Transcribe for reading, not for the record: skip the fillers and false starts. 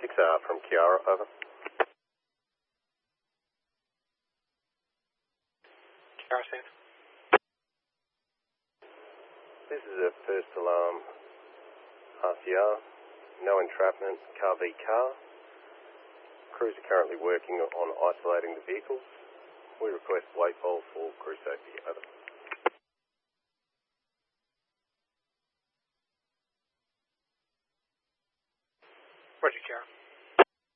6R from Kiara, over. Kiara, safe. This is a first alarm RCR, no entrapment, car v car. Crews are currently working on isolating the vehicles. We request waypole for crew safety, over. Roger, Kiara.